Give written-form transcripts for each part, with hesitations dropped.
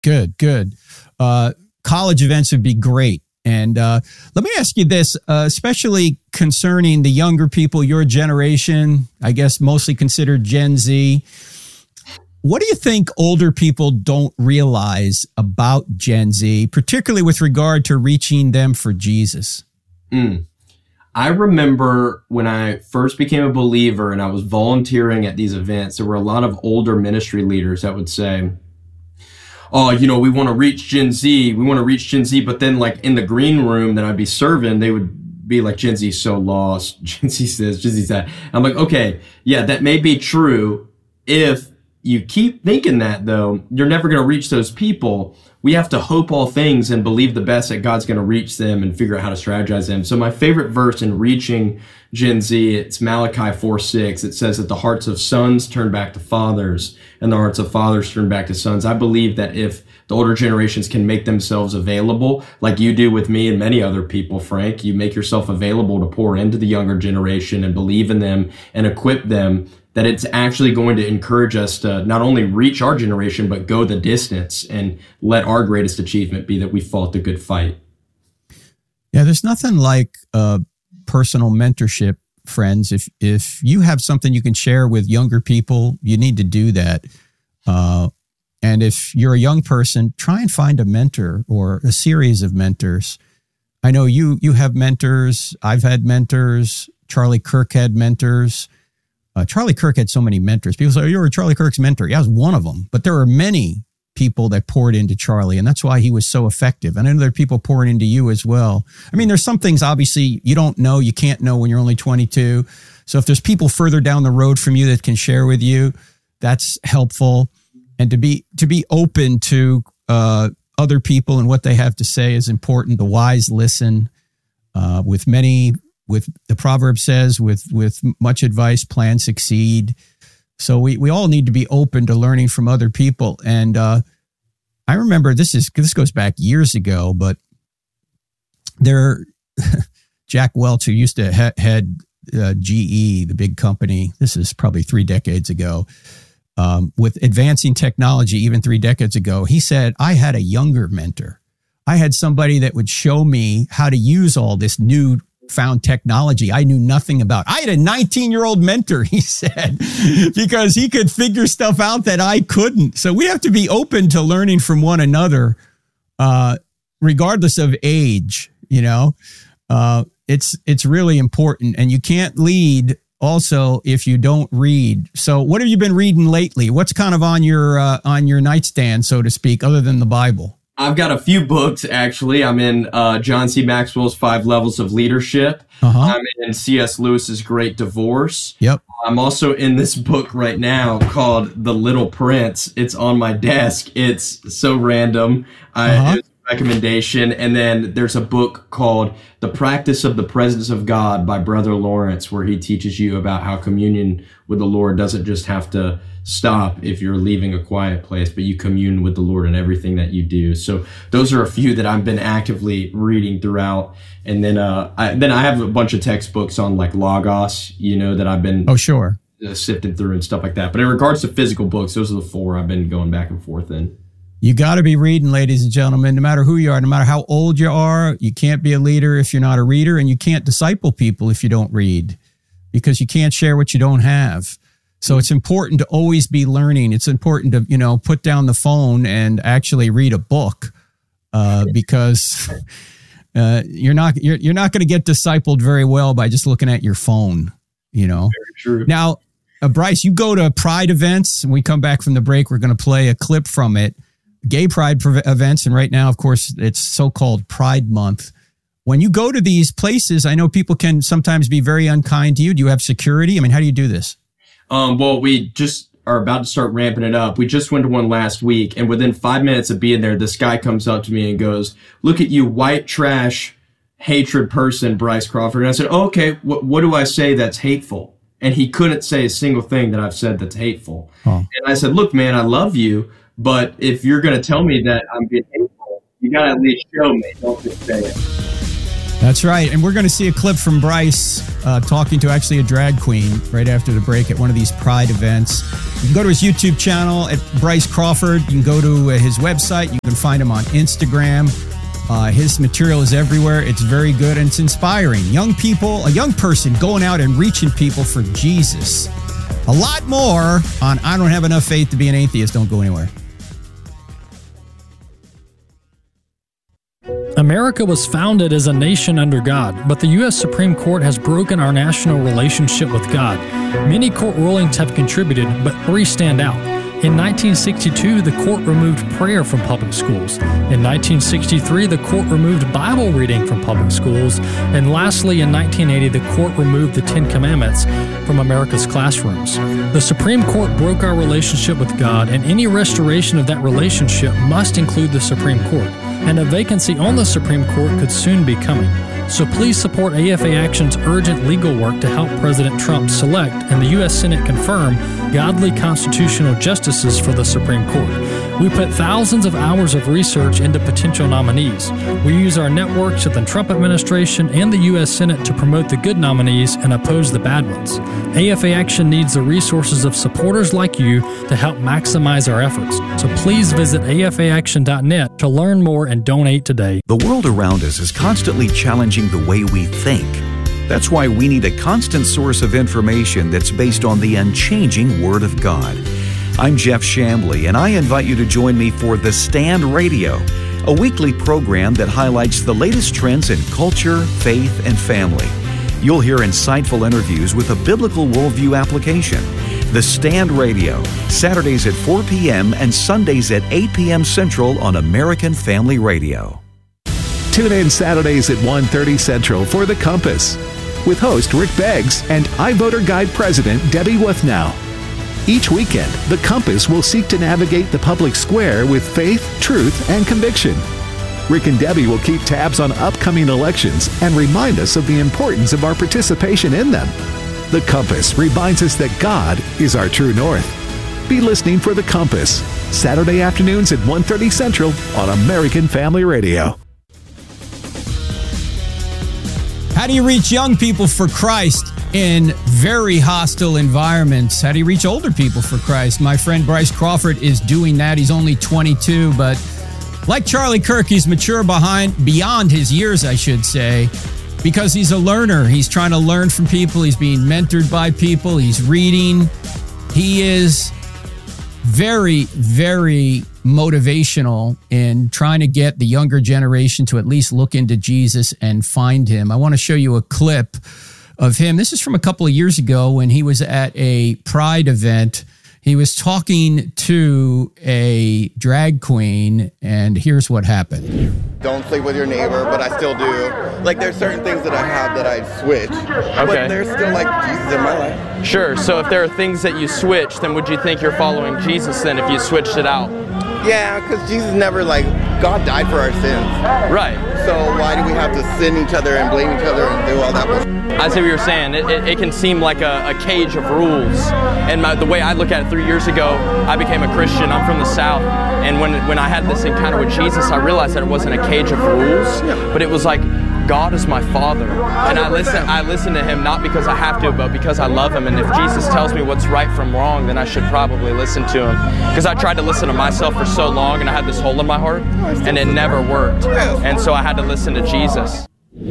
Good, good. College events would be great. And let me ask you this, especially concerning the younger people, your generation, I guess mostly considered Gen Z. What do you think older people don't realize about Gen Z, particularly with regard to reaching them for Jesus? I remember when I first became a believer and I was volunteering at these events, there were a lot of older ministry leaders that would say, oh, we want to reach Gen Z. We want to reach Gen Z. But then like in the green room that I'd be serving, they would be like, Gen Z's so lost. Gen Z says, Gen Z that. I'm like, okay, yeah, that may be true. If you keep thinking that, though, you're never going to reach those people. We have to hope all things and believe the best that God's going to reach them and figure out how to strategize them. So my favorite verse in reaching Gen Z, it's Malachi 4:6. It says that the hearts of sons turn back to fathers and the hearts of fathers turn back to sons. I believe that if the older generations can make themselves available, like you do with me and many other people, Frank, you make yourself available to pour into the younger generation and believe in them and equip them, that it's actually going to encourage us to not only reach our generation, but go the distance and let our greatest achievement be that we fought the good fight. Yeah, there's nothing like personal mentorship, friends. If you have something you can share with younger people, you need to do that. And if you're a young person, try and find a mentor or a series of mentors. I know you have mentors. I've had mentors. Charlie Kirk had mentors. Charlie Kirk had so many mentors. People say, oh, you're Charlie Kirk's mentor. Yeah, I was one of them. But there are many people that poured into Charlie, and that's why he was so effective. And I know there are people pouring into you as well. I mean, there's some things, obviously, you don't know, you can't know when you're only 22. So if there's people further down the road from you that can share with you, that's helpful. And to be open to other people and what they have to say is important. The wise listen. With the proverb says, with much advice, plans succeed. So we all need to be open to learning from other people. And I remember this goes back years ago, but Jack Welch, who used to head GE, the big company, this is probably 3 decades ago, with advancing technology, even 3 decades ago, he said, I had a younger mentor. I had somebody that would show me how to use all this new found technology I knew nothing about. I had a 19-year-old mentor, he said, because he could figure stuff out that I couldn't. So we have to be open to learning from one another, regardless of age. It's really important, and you can't lead also if you don't read. So what have you been reading lately? What's kind of on your nightstand, so to speak, other than the Bible? I've got a few books, actually. I'm in John C. Maxwell's 5 Levels of Leadership. I'm in C.S. Lewis's Great Divorce. Yep. I'm also in this book right now called The Little Prince. It's on my desk. It's so random. It's a recommendation. And then there's a book called The Practice of the Presence of God by Brother Lawrence, where he teaches you about how communion with the Lord doesn't just have to stop if you're leaving a quiet place, but you commune with the Lord in everything that you do. So those are a few that I've been actively reading throughout. And then I have a bunch of textbooks on like Logos, that I've been sifting through and stuff like that. But in regards to physical books, those are the 4 I've been going back and forth in. You got to be reading, ladies and gentlemen, no matter who you are, no matter how old you are. You can't be a leader if you're not a reader, and you can't disciple people if you don't read, because you can't share what you don't have. So it's important to always be learning. It's important to, put down the phone and actually read a book, because you're not going to get discipled very well by just looking at your phone, Very true. Now, Bryce, you go to Pride events, and we come back from the break. We're going to play a clip from it. Gay Pride events, and right now, of course, it's so-called Pride Month. When you go to these places, I know people can sometimes be very unkind to you. Do you have security? I mean, how do you do this? Well, we just are about to start ramping it up. We just went to one last week, and within 5 minutes of being there, this guy comes up to me and goes, "Look at you, white trash, hatred person, Bryce Crawford." And I said, oh, okay, what do I say that's hateful? And he couldn't say a single thing that I've said that's hateful. And I said, look, man, I love you, but if you're going to tell me that I'm being hateful, you got to at least show me. Don't just say it. That's right. And we're going to see a clip from Bryce talking to actually a drag queen right after the break at one of these Pride events. You can go to his YouTube channel at Bryce Crawford. You can go to his website. You can find him on Instagram. His material is everywhere. It's very good and it's inspiring. Young people, a young person going out and reaching people for Jesus. A lot more on I Don't Have Enough Faith to Be an Atheist. Don't go anywhere. America was founded as a nation under God, but the U.S. Supreme Court has broken our national relationship with God. Many court rulings have contributed, but 3 stand out. In 1962, the court removed prayer from public schools. In 1963, the court removed Bible reading from public schools. And lastly, in 1980, the court removed the 10 Commandments from America's classrooms. The Supreme Court broke our relationship with God, and any restoration of that relationship must include the Supreme Court. And a vacancy on the Supreme Court could soon be coming. So please support AFA Action's urgent legal work to help President Trump select and the U.S. Senate confirm godly constitutional justices for the Supreme Court. We put thousands of hours of research into potential nominees. We use our networks at the Trump administration and the U.S. Senate to promote the good nominees and oppose the bad ones. AFA Action needs the resources of supporters like you to help maximize our efforts. So please visit afaaction.net to learn more and donate today. The world around us is constantly challenging the way we think. That's why we need a constant source of information that's based on the unchanging Word of God. I'm Jeff Chambly, and I invite you to join me for The Stand Radio, a weekly program that highlights the latest trends in culture, faith, and family. You'll hear insightful interviews with a biblical worldview application. The Stand Radio, Saturdays at 4 p.m. and Sundays at 8 p.m. Central on American Family Radio. Tune in Saturdays at 1:30 Central for The Compass with host Rick Beggs and iVoter Guide President Debbie Wuthnow. Each weekend, The Compass will seek to navigate the public square with faith, truth, and conviction. Rick and Debbie will keep tabs on upcoming elections and remind us of the importance of our participation in them. The Compass reminds us that God is our true north. Be listening for The Compass, Saturday afternoons at 1:30 Central on American Family Radio. How do you reach young people for Christ in very hostile environments? How do you reach older people for Christ? My friend Bryce Crawford is doing that. He's only 22, but like Charlie Kirk, he's mature beyond his years, I should say, because he's a learner. He's trying to learn from people. He's being mentored by people. He's reading. He is very, very motivational in trying to get the younger generation to at least look into Jesus and find him. I want to show you a clip of him. This is from a couple of years ago when he was at a Pride event. He was talking to a drag queen, and here's what happened. Don't sleep with your neighbor, but I still do. Like, there's certain things that I have that I switch, but there's still, like, Jesus in my life. Sure, so if there are things that you switch, then would you think you're following Jesus then if you switched it out? Yeah, because Jesus never, God died for our sins. Right. So why do we have to sin each other and blame each other and do all that? I see what you're saying. It can seem like a cage of rules. And the way I look at it, 3 years ago, I became a Christian. I'm from the South. And when I had this encounter with Jesus, I realized that it wasn't a cage of rules, but it was like, God is my Father. And I listen to him not because I have to, but because I love him. And if Jesus tells me what's right from wrong, then I should probably listen to him. Because I tried to listen to myself for so long, and I had this hole in my heart, and it never worked. And so I had to listen to Jesus.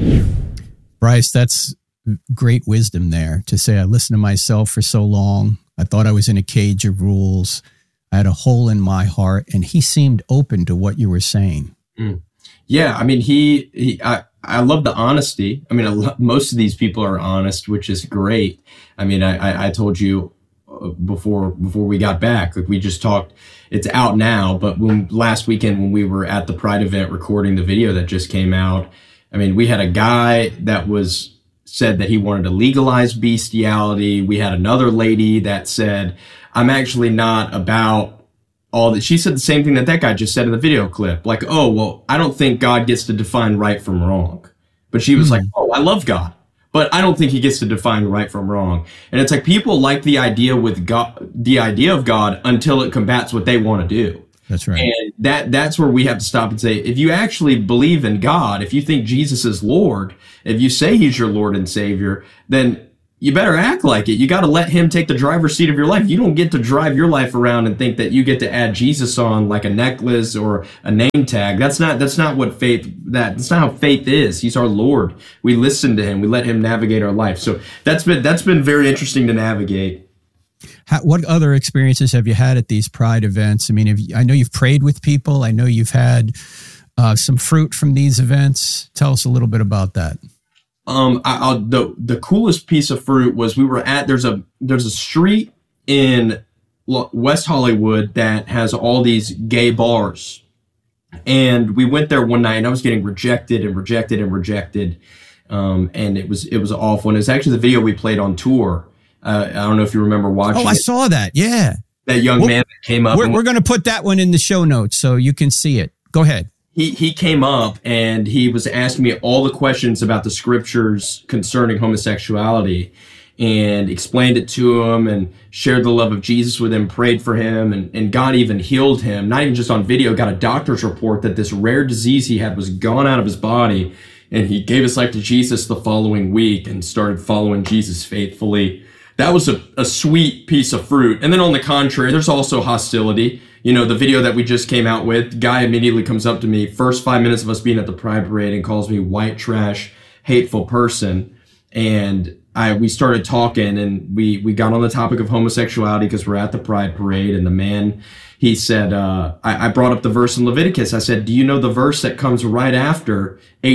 Bryce, that's great wisdom there to say, I listened to myself for so long. I thought I was in a cage of rules. I had a hole in my heart, and he seemed open to what you were saying. Yeah, I mean, I love the honesty. I mean, most of these people are honest, which is great. I mean, I told you before we got back, like, we just talked, it's out now, but last weekend when we were at the Pride event recording the video that just came out, I mean, we had a guy that said that he wanted to legalize bestiality. We had another lady that said, I'm actually not about all that. She said the same thing that guy just said in the video clip. Like, oh, well, I don't think God gets to define right from wrong. But she was like, oh, I love God, but I don't think he gets to define right from wrong. And it's like, people like the idea with God, the idea of God, until it combats what they want to do. That's right. And that's where we have to stop and say, if you actually believe in God, if you think Jesus is Lord, if you say he's your Lord and Savior, then you better act like it. You got to let him take the driver's seat of your life. You don't get to drive your life around and think that you get to add Jesus on like a necklace or a name tag. That's not what that's not how faith is. He's our Lord. We listen to him. We let him navigate our life. So that's been very interesting to navigate. What other experiences have you had at these Pride events? I mean, I know you've prayed with people. I know you've had some fruit from these events. Tell us a little bit about that. The coolest piece of fruit was we were at, there's a street in West Hollywood that has all these gay bars. And we went there one night and I was getting rejected. And it was awful. And it's actually the video we played on tour. I don't know if you remember watching. Oh, I saw that. Yeah. That young man that came up. We're going to put that one in the show notes so you can see it. Go ahead. He came up and he was asking me all the questions about the scriptures concerning homosexuality and explained it to him and shared the love of Jesus with him, prayed for him, and God even healed him. Not even just on video, got a doctor's report that this rare disease he had was gone out of his body. And he gave his life to Jesus the following week and started following Jesus faithfully. That was a sweet piece of fruit. And then on the contrary, there's also hostility. You know, the video that we just came out with, guy immediately comes up to me, first 5 minutes of us being at the Pride Parade, and calls me white trash, hateful person. And we started talking, and we got on the topic of homosexuality because we're at the Pride Parade. And the man, he said, I brought up the verse in Leviticus. I said, do you know the verse that comes right after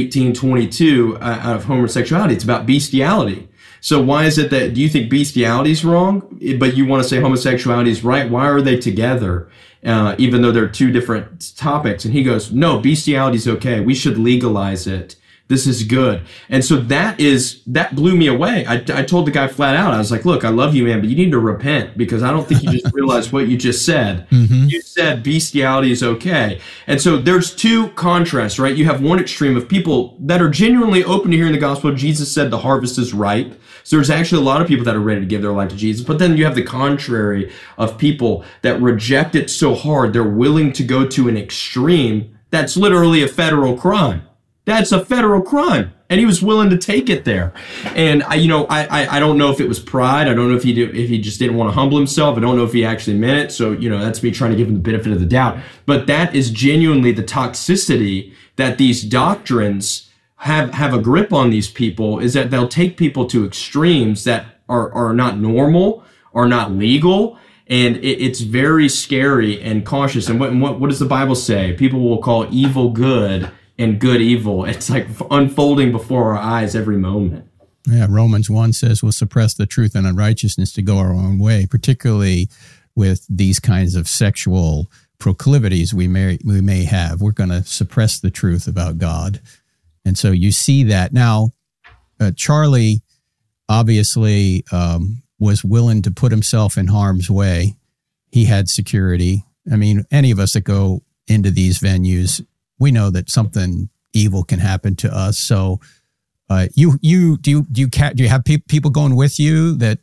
18:22 out of homosexuality? It's about bestiality. So why is it that, do you think bestiality is wrong, but you want to say homosexuality is right? Why are they together, even though they're two different topics? And he goes, no, bestiality is okay. We should legalize it. This is good. And so that blew me away. I told the guy flat out, I was like, look, I love you, man, but you need to repent because I don't think you just realized what you just said. Mm-hmm. You said bestiality is okay. And so there's two contrasts, right? You have one extreme of people that are genuinely open to hearing the gospel. Jesus said the harvest is ripe. So there's actually a lot of people that are ready to give their life to Jesus. But then you have the contrary of people that reject it so hard, they're willing to go to an extreme that's literally a federal crime. That's a federal crime. And he was willing to take it there. And I don't know if it was pride. I don't know if he just didn't want to humble himself. I don't know if he actually meant it. So, that's me trying to give him the benefit of the doubt. But that is genuinely the toxicity that these doctrines have a grip on these people, is that they'll take people to extremes that are not normal, are not legal. And it's very scary and cautious. And what does the Bible say? People will call evil good and good evil. It's like unfolding before our eyes every moment. Yeah, Romans 1 says we'll suppress the truth and unrighteousness to go our own way, particularly with these kinds of sexual proclivities we may have. We're going to suppress the truth about God. And so you see that. Now, Charlie obviously was willing to put himself in harm's way. He had security. I mean, any of us that go into these venues, we know that something evil can happen to us. So, do you have people going with you that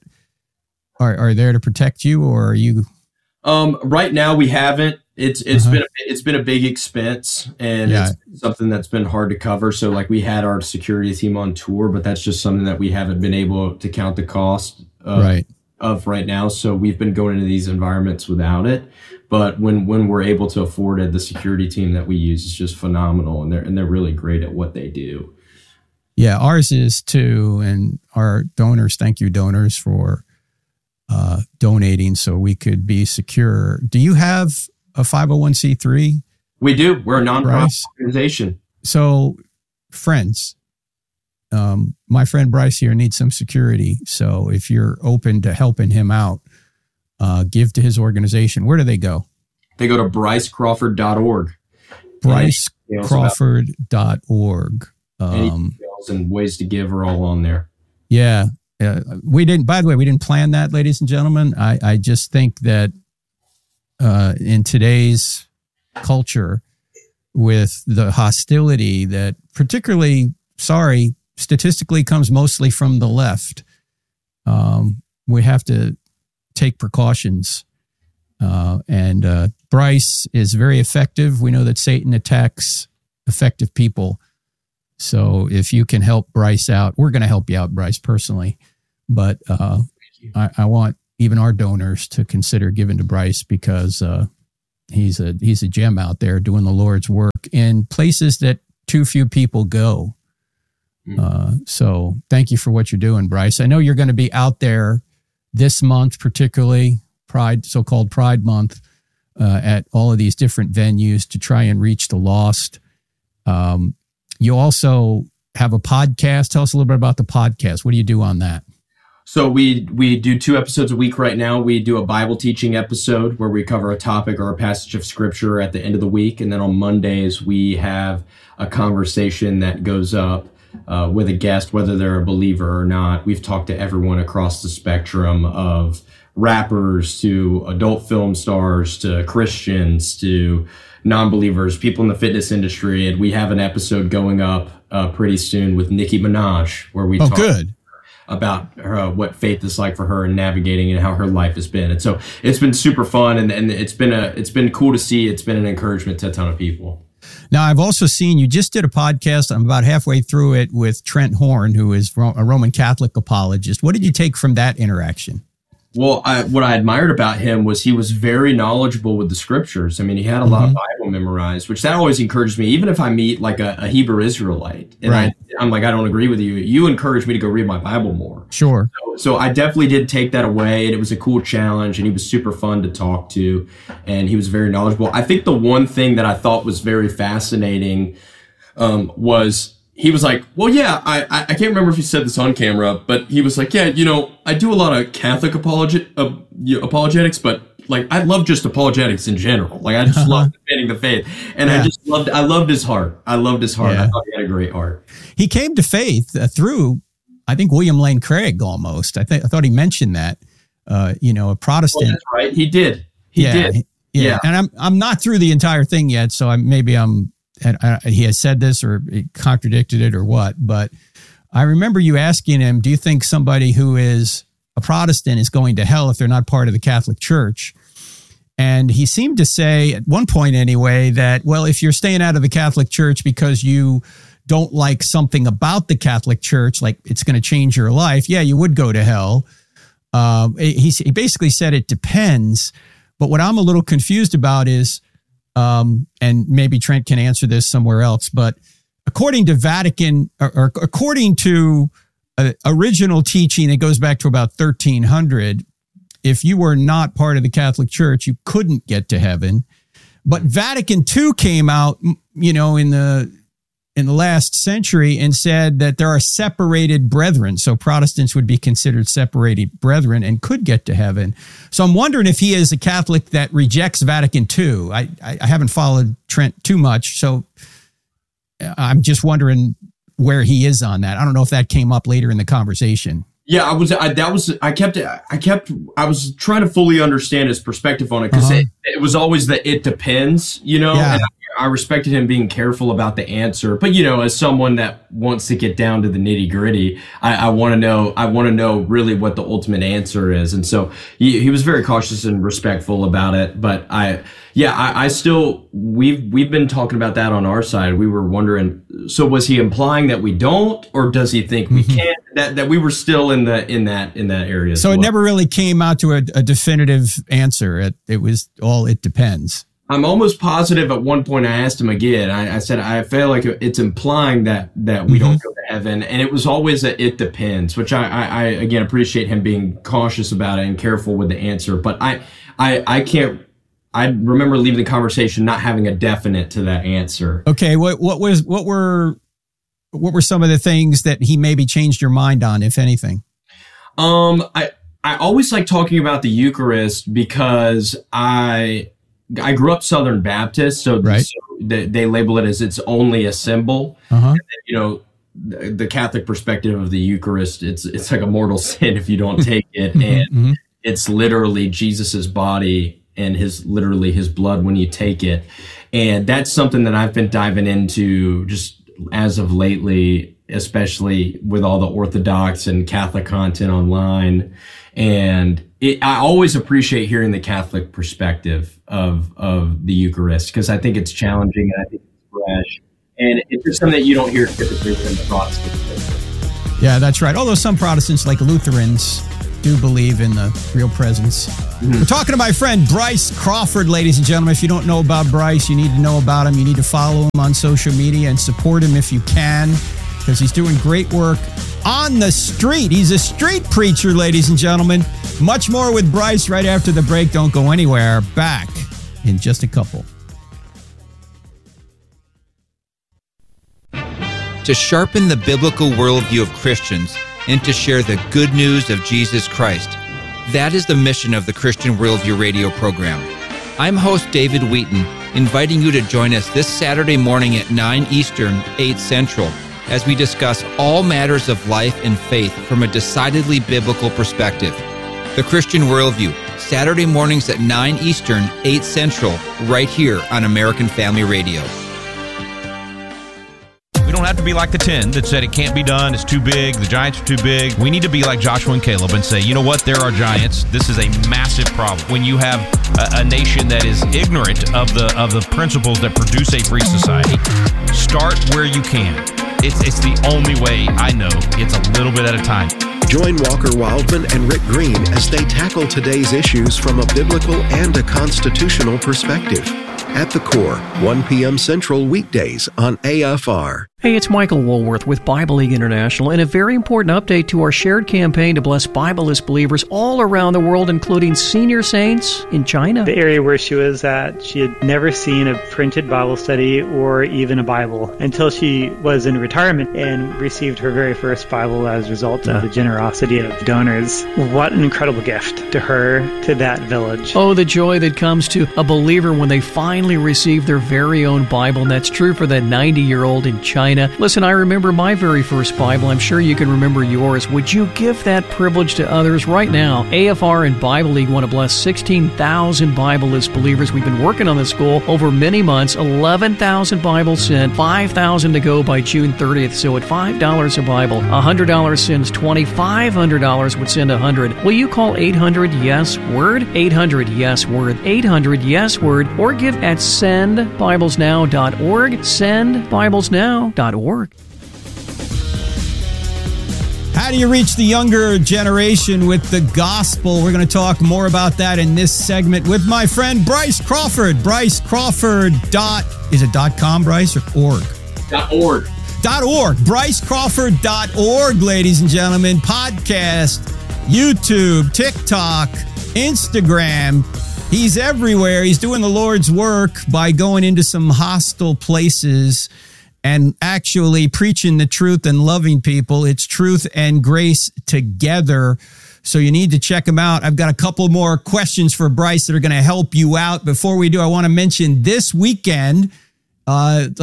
are there to protect you, or are you? Right now we haven't. It's been a big expense, and it's something that's been hard to cover. So, like, we had our security team on tour, but that's just something that we haven't been able to count the cost of right now. So we've been going into these environments without it. But when we're able to afford it, the security team that we use is just phenomenal, and they're really great at what they do. Yeah, ours is too, and our donors, thank you donors for donating so we could be secure. Do you have a 501c3? We do. We're a nonprofit organization. So, friends, my friend Bryce here needs some security. So if you're open to helping him out, give to his organization. Where do they go? They go to brycecrawford.org. brycecrawford.org. Any details and ways to give are all on there. Yeah. We didn't plan that, ladies and gentlemen. I just think that in today's culture, with the hostility that statistically comes mostly from the left, we have to take precautions And Bryce is very effective. We know that Satan attacks effective people. So if you can help Bryce out, we're going to help you out, Bryce, personally. But I want even our donors to consider giving to Bryce, because he's a gem out there doing the Lord's work in places that too few people go. So thank you for what you're doing, Bryce. I know you're going to be out there this month, particularly so-called Pride Month, at all of these different venues to try and reach the lost. You also have a podcast. Tell us a little bit about the podcast. What do you do on that? So we do 2 episodes a week right now. We do a Bible teaching episode where we cover a topic or a passage of scripture at the end of the week. And then on Mondays, we have a conversation that goes up with a guest, whether they're a believer or not. We've talked to everyone across the spectrum of rappers to adult film stars to Christians to non-believers, people in the fitness industry. And we have an episode going up pretty soon with Nicki Minaj where we talk about what faith is like for her and navigating and how her life has been. And so it's been super fun, and it's been cool to see. It's been an encouragement to a ton of people. Now, I've also seen you just did a podcast. I'm about halfway through it with Trent Horn, who is a Roman Catholic apologist. What did you take from that interaction? Well, what I admired about him was he was very knowledgeable with the scriptures. I mean, he had a lot of Bible memorized, which that always encouraged me. Even if I meet like a Hebrew Israelite and I'm like, I don't agree with you, you encourage me to go read my Bible more. Sure. So I definitely did take that away, and it was a cool challenge, and he was super fun to talk to, and he was very knowledgeable. I think the one thing that I thought was very fascinating was he was like, well, yeah, I can't remember if he said this on camera, but he was like, yeah, I do a lot of Catholic apologetics, but like, I love just apologetics in general. Like, I just love defending the faith. And I loved his heart. I loved his heart. Yeah. I thought he had a great heart. He came to faith through, I think, William Lane Craig almost. I thought he mentioned that, a Protestant. Well, that's right. He did. He did. Yeah. And I'm not through the entire thing yet. So he has said this or he contradicted it or what, but I remember you asking him, do you think somebody who is a Protestant is going to hell if they're not part of the Catholic Church? And he seemed to say at one point anyway that, well, if you're staying out of the Catholic Church because you don't like something about the Catholic Church, like it's going to change your life, yeah, you would go to hell. He basically said it depends. But what I'm a little confused about is, and maybe Trent can answer this somewhere else, but according to Vatican, or according to original teaching, it goes back to about 1300. If you were not part of the Catholic Church, you couldn't get to heaven. But Vatican II came out, in the last century and said that there are separated brethren. So Protestants would be considered separated brethren and could get to heaven. So I'm wondering if he is a Catholic that rejects Vatican II. I haven't followed Trent too much, so I'm just wondering where he is on that. I don't know if that came up later in the conversation. Yeah, I was trying to fully understand his perspective on it, because it was always that it depends, Yeah. And I respected him being careful about the answer, but as someone that wants to get down to the nitty gritty, I want to know really what the ultimate answer is. And so he was very cautious and respectful about it. But we've been talking about that on our side. We were wondering, so was he implying that we don't, or does he think we can't, that we were still in that area? So it never really came out to a definitive answer. It was all, it depends. I'm almost positive at one point I asked him again. I said, I feel like it's implying that we don't go to heaven. And it was always that it depends, which I again appreciate him being cautious about it and careful with the answer. But I remember leaving the conversation not having a definite to that answer. Okay. What were some of the things that he maybe changed your mind on, if anything? I always like talking about the Eucharist because I grew up Southern Baptist, so they label it as it's only a symbol. And then, the Catholic perspective of the Eucharist, it's like a mortal sin if you don't take it, and it's literally Jesus's body and his blood when you take it. And that's something that I've been diving into just as of lately, especially with all the Orthodox and Catholic content online. And I always appreciate hearing the Catholic perspective of the Eucharist, because I think it's challenging and I think it's fresh. And it's just something that you don't hear typically from the Protestants. Yeah, that's right. Although some Protestants, like Lutherans, do believe in the real presence. Mm-hmm. We're talking to my friend Bryce Crawford, ladies and gentlemen. If you don't know about Bryce, you need to know about him. You need to follow him on social media and support him if you can, because he's doing great work on the street. He's a street preacher, ladies and gentlemen. Much more with Bryce right after the break. Don't go anywhere. Back in just a couple. To sharpen the biblical worldview of Christians and to share the good news of Jesus Christ. That is the mission of the Christian Worldview radio program. I'm host David Wheaton, inviting you to join us this Saturday morning at 9 Eastern, 8 Central, as we discuss all matters of life and faith from a decidedly biblical perspective. The Christian Worldview, Saturday mornings at 9 Eastern, 8 Central, right here on American Family Radio. We don't have to be like the 10 that said it can't be done, it's too big, the giants are too big. We need to be like Joshua and Caleb and say, you know what, there are giants. This is a massive problem. When you have a nation that is ignorant of the principles that produce a free society, start where you can. It's the only way I know. It's a little bit at a time. Join Walker Wildman and Rick Green as they tackle today's issues from a biblical and a constitutional perspective. At the Core, 1 p.m. Central weekdays on AFR. Hey, it's Michael Woolworth with Bible League International, and a very important update to our shared campaign to bless Bibleless believers all around the world, including senior saints in China. The area where she was at, she had never seen a printed Bible study or even a Bible until she was in retirement and received her very first Bible as a result of the generosity of donors. What an incredible gift to her, to that village. Oh, the joy that comes to a believer when they finally receive their very own Bible, and that's true for that 90-year-old in China. Listen, I remember my very first Bible. I'm sure you can remember yours. Would you give that privilege to others right now? AFR and Bible League want to bless 16,000 Bibleless believers. We've been working on this goal over many months. 11,000 Bibles sent, 5,000 to go by June 30th. So at $5 a Bible, $100 sends 20, $500 would send 100. Will you call 800-YES-WORD? 800-YES-WORD, 800-YES-WORD, or give at sendbiblesnow.org, sendbiblesnow.org. How do you reach the younger generation with the gospel? We're going to talk more about that in this segment with my friend Bryce Crawford. Bryce Crawford. Is it .com, Bryce, or org? .org. .org. BryceCrawford.org, ladies and gentlemen. Podcast, YouTube, TikTok, Instagram. He's everywhere. He's doing the Lord's work by going into some hostile places and actually preaching the truth and loving people. It's truth and grace together. So you need to check him out. I've got a couple more questions for Bryce that are going to help you out. Before we do, I want to mention this weekend, June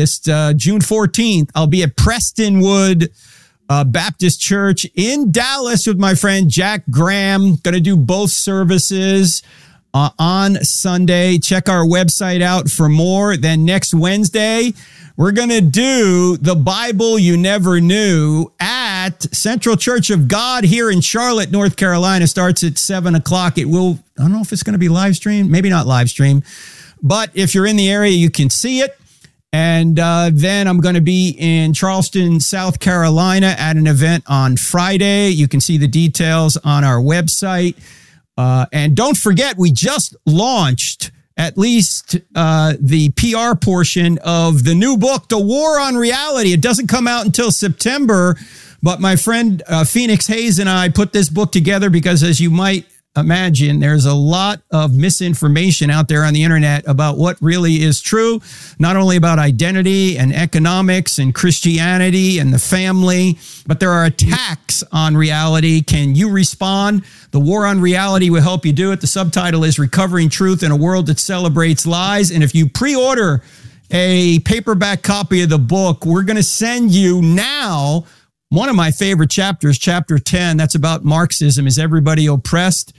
14th, I'll be at Prestonwood Baptist Church in Dallas with my friend Jack Graham. Going to do both services on Sunday. Check our website out for more. Then next Wednesday, we're going to do the Bible You Never Knew at Central Church of God here in Charlotte, North Carolina. Starts at 7 o'clock. It will, I don't know if it's going to be live stream, maybe not live stream, but if you're in the area, you can see it. And then I'm going to be in Charleston, South Carolina at an event on Friday. You can see the details on our website. And don't forget, we just launched at least the PR portion of the new book, The War on Reality. It doesn't come out until September, but my friend Phoenix Hayes and I put this book together because, as you might imagine, there's a lot of misinformation out there on the internet about what really is true, not only about identity and economics and Christianity and the family, but there are attacks on reality. Can you respond? The War on Reality will help you do it. The subtitle is Recovering Truth in a World That Celebrates Lies. And if you pre-order a paperback copy of the book, we're going to send you now one of my favorite chapters, chapter 10, that's about Marxism. Is everybody oppressed?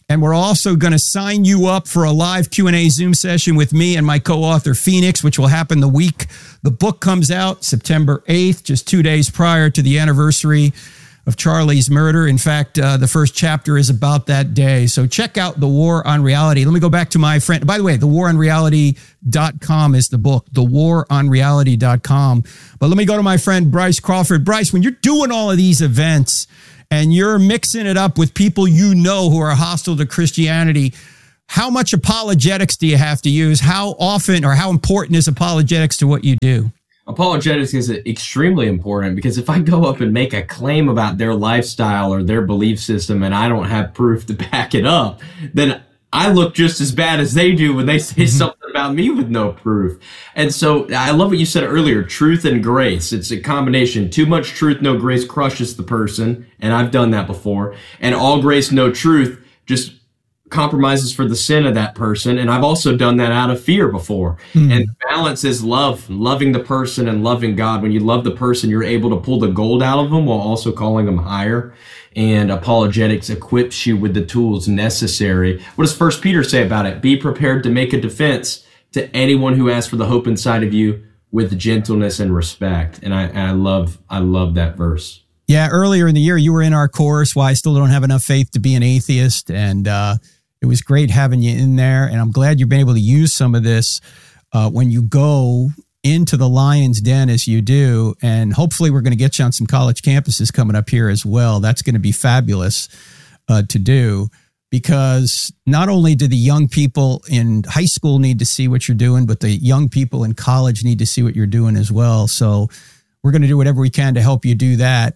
And we're also going to sign you up for a live Q&A Zoom session with me and my co-author, Phoenix, which will happen the week the book comes out, September 8th, just 2 days prior to the anniversary of Charlie's murder. In fact, the first chapter is about that day. So check out The War on Reality. Let me go back to my friend. By the way, thewaronreality.com is the book, thewaronreality.com. But let me go to my friend, Bryce Crawford. Bryce, when you're doing all of these events and you're mixing it up with people you know who are hostile to Christianity, how much apologetics do you have to use? How often or how important is apologetics to what you do? Apologetics is extremely important, because if I go up and make a claim about their lifestyle or their belief system and I don't have proof to back it up, then I look just as bad as they do when they say something about me with no proof. And so I love what you said earlier, truth and grace. It's a combination. Too much truth, no grace crushes the person. And I've done that before. And all grace, no truth just compromises for the sin of that person. And I've also done that out of fear before. And balance is love, loving the person and loving God. When you love the person, you're able to pull the gold out of them while also calling them higher. And apologetics equips you with the tools necessary. What does 1 Peter say about it? Be prepared to make a defense to anyone who asks for the hope inside of you with gentleness and respect. And I love that verse. Yeah, earlier in the year, you were in our course, Why I Still Don't Have Enough Faith to Be an Atheist. And it was great having you in there. And I'm glad you've been able to use some of this when you go into the lion's den as you do. And hopefully we're going to get you on some college campuses coming up here as well. That's going to be fabulous to do, because not only do the young people in high school need to see what you're doing, but the young people in college need to see what you're doing as well. So we're going to do whatever we can to help you do that.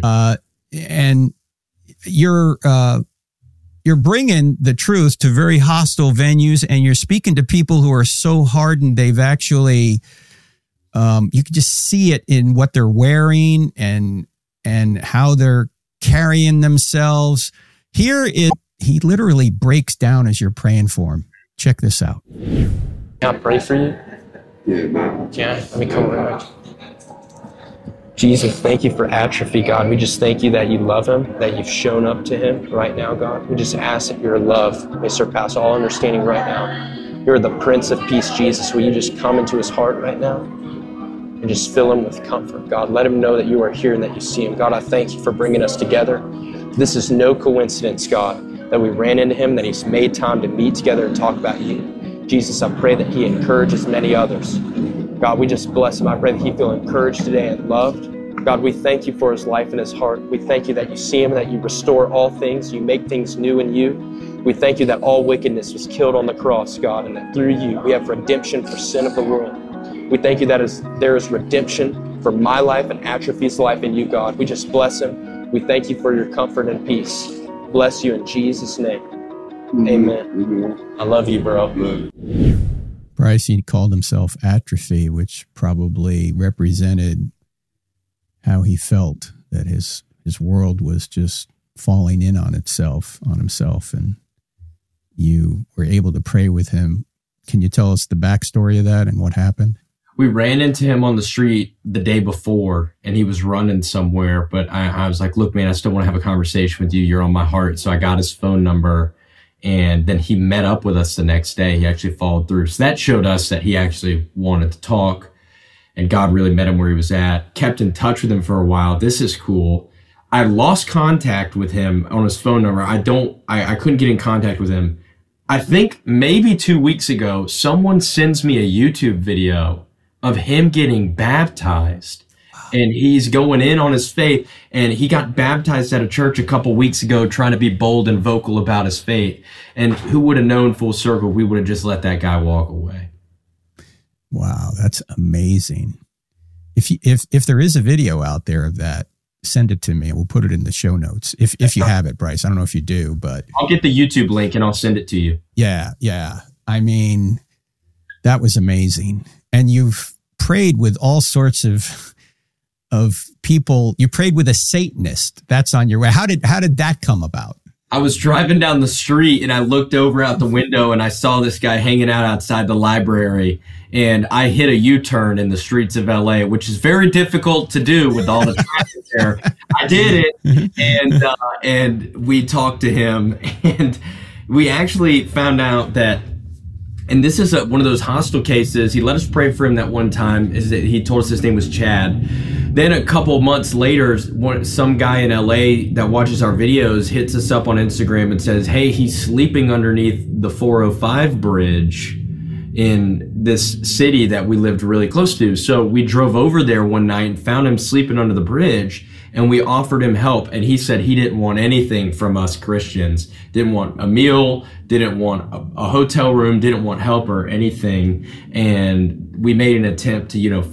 And you're bringing the truth to very hostile venues, and you're speaking to people who are so hardened they've actually, you can just see it in what they're wearing and how they're carrying themselves. Here, he literally breaks down as you're praying for him. Check this out. Can I pray for you? Yeah, man. Can I? Let me come around. Jesus, thank you for Atrophy, God. We just thank you that you love him, that you've shown up to him right now, God. We just ask that your love may surpass all understanding right now. You're the Prince of Peace, Jesus. Will you just come into his heart right now and just fill him with comfort, God. Let him know that you are here and that you see him. God, I thank you for bringing us together. This is no coincidence, God, that we ran into him, that he's made time to meet together and talk about you. Jesus, I pray that he encourages many others. God, we just bless him. I pray that he feel encouraged today and loved. God, we thank you for his life and his heart. We thank you that you see him, that you restore all things, you make things new in you. We thank you that all wickedness was killed on the cross, God, and that through you we have redemption for sin of the world. We thank you that there is redemption for my life and Atrophy's life in you, God. We just bless him. We thank you for your comfort and peace. Bless you in Jesus' name. Amen. I love you, bro. Bryce, he called himself Atrophy, which probably represented how he felt that his world was just falling in on himself, and you were able to pray with him. Can you tell us the backstory of that and what happened? We ran into him on the street the day before, and he was running somewhere, but I was like, look, man, I still want to have a conversation with you. You're on my heart. So I got his phone number, and then he met up with us the next day. He actually followed through. So that showed us that he actually wanted to talk, and God really met him where he was at. Kept in touch with him for a while. This is cool. I lost contact with him on his phone number. I couldn't get in contact with him. I think maybe 2 weeks ago, someone sends me a YouTube video of him getting baptized, and he's going in on his faith, and he got baptized at a church a couple weeks ago trying to be bold and vocal about his faith. And who would have known full circle, we would have just let that guy walk away. Wow, that's amazing. If there is a video out there of that, send it to me. We'll put it in the show notes. If you have it, Bryce. I don't know if you do, but I'll get the YouTube link and I'll send it to you. Yeah. I mean, that was amazing. And you've prayed with all sorts of people. You prayed with a Satanist. That's on your way. How did that come about? I was driving down the street and I looked over out the window and I saw this guy hanging out outside the library, and I hit a U-turn in the streets of LA, which is very difficult to do with all the traffic there. I did it, and we talked to him, and we actually found out that, and this is one of those hostile cases. He let us pray for him that one time. He told us his name was Chad. Then a couple months later, some guy in LA that watches our videos hits us up on Instagram and says, hey, he's sleeping underneath the 405 bridge in this city that we lived really close to. So we drove over there one night and found him sleeping under the bridge, and we offered him help. And he said he didn't want anything from us Christians. Didn't want a meal, didn't want a hotel room, didn't want help or anything. And we made an attempt to,